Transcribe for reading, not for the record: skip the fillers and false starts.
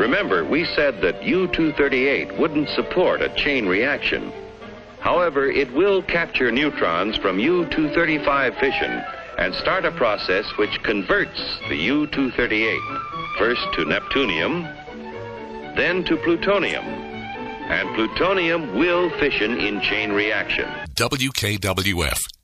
Remember, we said that U-238 wouldn't support a chain reaction. However, it will capture neutrons from U-235 fission and start a process which converts the U-238 first to neptunium, then to plutonium. And plutonium will fission in chain reaction. WKWF